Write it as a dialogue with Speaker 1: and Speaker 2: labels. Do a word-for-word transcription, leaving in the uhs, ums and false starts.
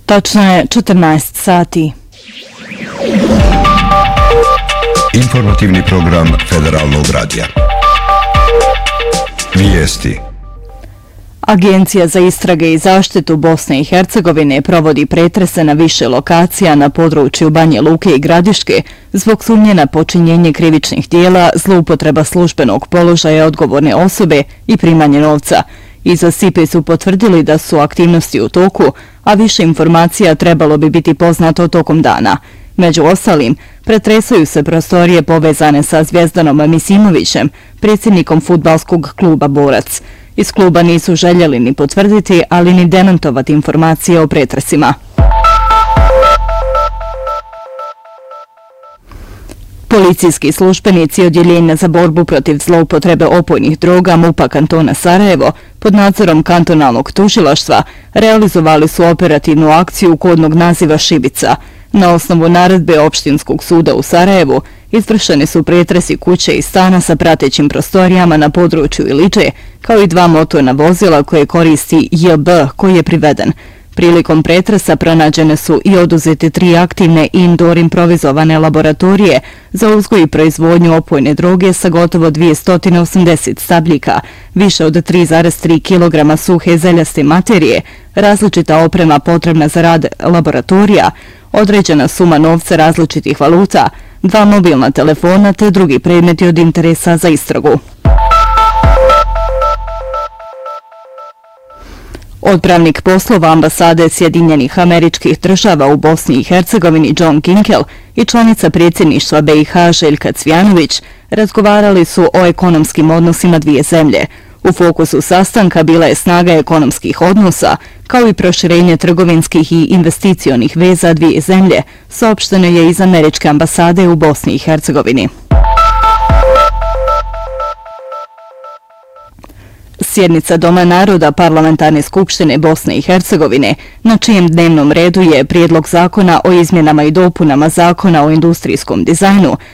Speaker 1: Tačno je četrnaest sati.
Speaker 2: Informativni program Federalnog radija. Vijesti.
Speaker 1: Agencija za istrage i zaštitu Bosne i Hercegovine provodi pretrese na više lokacija na području Banje Luke i Gradiške zbog sumnje na počinjenje krivičnih dijela, zloupotreba službenog položaja odgovorne osobe i primanje novca. Iza S I P E su potvrdili da su aktivnosti u toku, a više informacija trebalo bi biti poznato tokom dana. Među ostalim, pretresaju se prostorije povezane sa Zvjezdanom Misimovićem, predsjednikom fudbalskog kluba Borac. Iz kluba nisu željeli ni potvrditi, ali ni demantovati informacije o pretresima. Policijski službenici Odjeljenja za borbu protiv zloupotrebe opojnih droga M U P-a kantona Sarajevo pod nadzorom kantonalnog tužilaštva realizovali su operativnu akciju kodnog naziva Šibica. Na osnovu naredbe Opštinskog suda u Sarajevu izvršeni su pretresi kuće i stana sa pratećim prostorijama na području Iliče, kao i dva motorna vozila koje koristi J B koji je priveden. Prilikom pretresa pronađene su i oduzete tri aktivne indoor improvizovane laboratorije za uzgoj i proizvodnju opojne droge sa gotovo dvjesto osamdeset stabljika, više od tri zarez tri kilograma suhe zeljaste materije, različita oprema potrebna za rad laboratorija, određena suma novca različitih valuta, dva mobilna telefona te drugi predmeti od interesa za istragu. Odpravnik poslova ambasade Sjedinjenih Američkih Država u Bosni i Hercegovini John Kinkel i članica predsjedništva B i H Željka Cvjanović razgovarali su o ekonomskim odnosima dvije zemlje. U fokusu sastanka bila je snaga ekonomskih odnosa, kao i proširenje trgovinskih i investicionih veza dvije zemlje, saopšteno je iz Američke ambasade u Bosni i Hercegovini. Sjednica Doma naroda Parlamentarne skupštine Bosne i Hercegovine, na čijem dnevnom redu je prijedlog zakona o izmjenama i dopunama zakona o industrijskom dizajnu,